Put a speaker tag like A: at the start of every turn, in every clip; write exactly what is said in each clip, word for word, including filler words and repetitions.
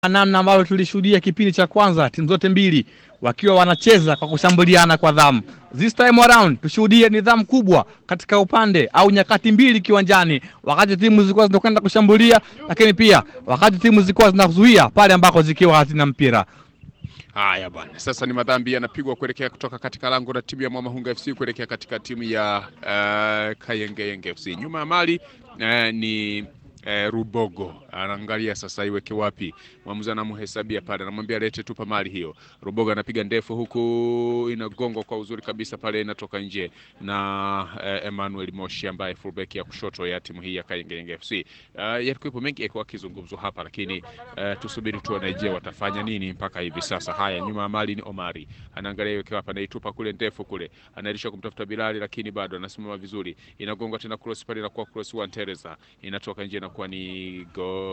A: namna ambayo tulishuhudia kipindi cha kwanza, timu zote mbili wakiwa wanacheza kwa kushambuliana kwa dhamu. This time around tushuhudie nidhamu kubwa katika upande au nyakati mbili kiwanjani, wakati timu zilikuwa zinakwenda kushambulia, lakini pia wakati timu zilikuwa zinazuia pale ambako zikiwa hazina mpira.
B: Haya bwana, sasa ni madhambi yanapigwa kuelekea kutoka katika lango la timu ya Mwamahunga F C kuelekea katika timu ya uh, Kayengeyenge F C. Nyuma ya mali uh, ni Eh, Rubogo anaangalia sasa iweke wapi. Mwamuzi anamhesabia pale, anamwambia lete tupa mali hiyo. Rubogo anapiga ndefu huku inagongwa kwa uzuri kabisa pale, inatoka nje na eh, Emmanuel Moshi ambaye fullback ya kushoto ya timu hii ya Kayengeyenge F C. Uh, yalikuwa mengi kwa kizungumzo hapa, lakini uh, tusubiri tuone je watafanya nini mpaka hivi sasa. Haya, nyuma ya mali ni Omari anaangalia iweke wapi, anaitupa kule ndefu kule, anaelisha kumtafuta Bilali, lakini bado anasimama vizuri, inagongwa tena cross pale na kwa cross one Teresa inatoka nje na kwa ni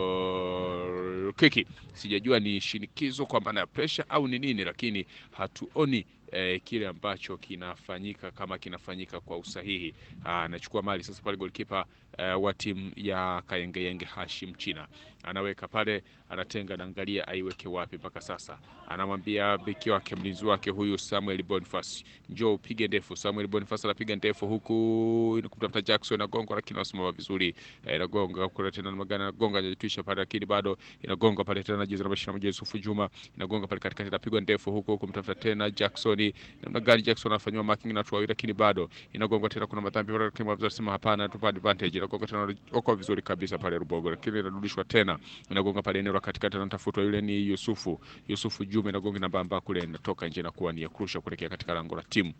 B: goal kick. Sijajua ni shinikizo kwa maana ya pressure au ni nini, lakini hatuoni eh, kile ambacho kinafanyika kama kinafanyika kwa usahihi. Anachukua mali sasa pale goalkeeper eh, wa timu ya Kayengeyenge Hashim China anaweka pale, anatenga na angalia aiweke wapi. Mpaka sasa anamwambia beki wake, mlinzi wake huyu Samuel Boniface, njoo upige ndefu. Samuel Boniface anapiga ndefu huku inakumtafuta Jackson na gongo, lakini anasimama vizuri, inagonga eh, kule tena magana na gonga jitwisha pale, lakini bado inagonga pale tena jezi namba ishirini na moja Yusufu Juma, inagonga pale katikati, inapigwa ndefu huku kumtafuta tena Jackson. Namna gani Jackson anafanywa marking na tuwa, lakini bado inagonga tena, kuna madhambi pale, lakini mwamuzi anasema hapana, tupa advantage. Inagonga tena oko vizuri kabisa pale Rubogo, lakini inarudishwa tena, inagonga pale eneo la katikati, anatafutwa yule ni Yusufu Yusufu Juma, inagonga namba amba kule, inatoka nje na kuwa ni ya kurusha kuelekea katika lango la timu.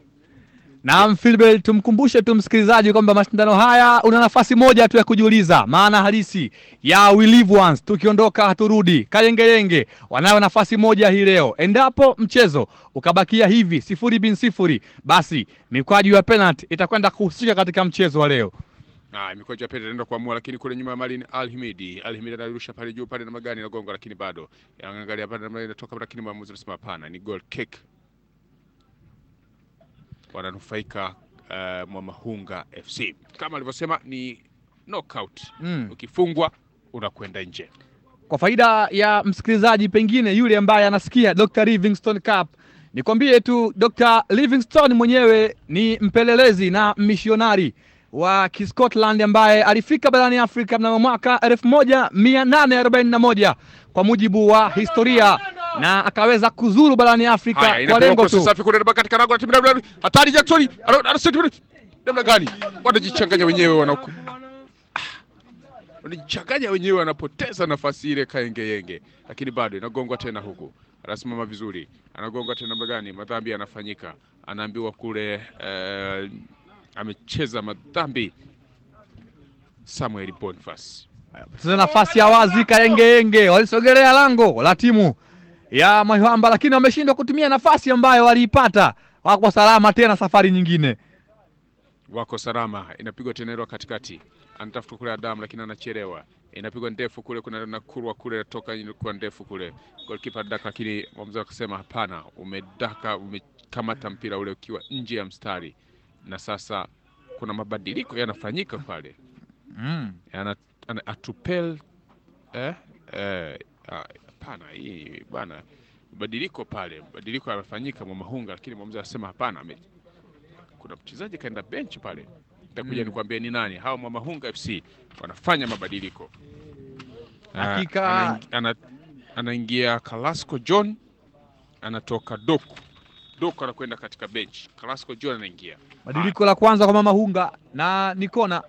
A: Na Philbert, tumkumbushe tu msikilizaji kwamba mashindano haya una nafasi moja tu ya kujiuliza maana halisi ya we live once, tukiondoka haturudi. Kayengeyenge wanayo nafasi moja hii leo. Endapo mchezo ukabakia hivi sifuri bin sifuri, basi mikwaju ya penalty itakwenda kuhusika katika mchezo wa leo.
B: Ah, mikwaju ya penalty inaenda kuamua, lakini kule nyuma ya mali ni Alhimidi. Alhimidi anarusha pale juu pale na magani na gonga, lakini bado anaangalia pale na inatoka, lakini mwamuzi anasema hapana, ni goal kick. Wananufaika uh, Mwamahunga F C. Kama alivyosema ni knockout. Mm. Ukifungwa unakwenda nje.
A: Kwa faida ya msikilizaji pengine yule ambaye anasikia Doctor Livingstone Cup, nikwambie tu Doctor Livingstone mwenyewe ni mpelelezi na missionary wa Kiscotland ambaye alifika barani Afrika mnamo mwaka elfu moja mia nane arobaini na moja kwa mujibu wa historia, na akaweza kuzuru barani Afrika
B: Haya,
A: kwa lengo tu.
B: Safi kule katika lango la timu ya hatari Jackson. Anasema namna gani? Wanajichanganya wenyewe, wanaku wanajichanganya wenyewe, wanapoteza nafasi ile Kayengeyenge, lakini bado inagongwa tena huku. Anasimama vizuri, anagongwa tena namna gani? Madhambi yanafanyika, anaambiwa kule eh, amecheza madhambi Samuel Boniface.
A: Sasa nafasi ya wazi Kayengeyenge walisogelea lango la timu ya Mwihamba, lakini wameshindwa kutumia nafasi ambayo waliipata. Wako salama tena safari nyingine.
B: Wako salama, inapigwa tena katikati. Anatafuta kule Adam lakini anachelewa. Inapigwa ndefu kule, kuna nakurwa kule toka kwa ndefu kule. Goalkeeper daka, lakini mwamuzi akasema hapana, umedaka, umekamata mpira ule ukiwa nje ya mstari. Na sasa kuna mabadiliko yanafanyika pale. Mm. Yana atupel eh eh hapana, hii bwana, mabadiliko pale, mabadiliko yanafanyika Mwamahunga, lakini mwamuzi anasema hapana, kuna mchezaji kaenda bench pale. Nitakuja mm. nikwambie ni nani. Hao Mwamahunga F C wanafanya mabadiliko.
A: Hakika
B: anaingia ana Kalasco John, anatoka Doku. Doku anakwenda katika bench, Kalasco John anaingia.
A: Badiliko la kwanza kwa Mwamahunga na Nikona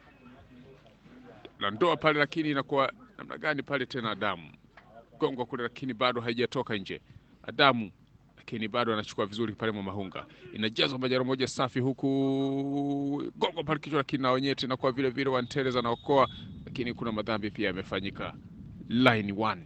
B: la ndoa pale, lakini inakuwa namna gani pale tena? Adamu gongo kule, lakini bado haijatoka nje. Adamu lakini bado anachukua vizuri pale Mwamahunga, inajazwa majaro moja safi huku gongo pale kichwa, lakini na wenyewe tena kwa vile vile Wantereza anaokoa, lakini kuna madhambi pia yamefanyika. Line one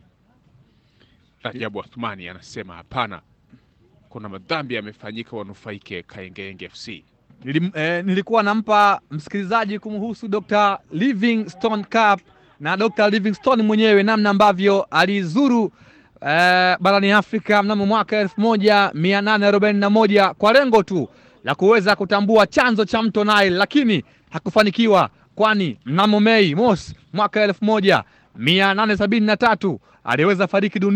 B: Rajabu Athmani anasema hapana, kuna madhambi yamefanyika, wanufaike Kayengeyenge F C.
A: Nilim, eh, nilikuwa nampa msikilizaji kumhusu Doctor Livingstone Cup na Doctor Livingstone mwenyewe namna ambavyo alizuru eh, barani Afrika mnamo mwaka elfu moja mia nane arobaini na moja kwa lengo tu la kuweza kutambua chanzo cha mto Nile, lakini hakufanikiwa, kwani mnamo Mei mosi mwaka elfu moja mia nane sabini na tatu aliweza fariki dunia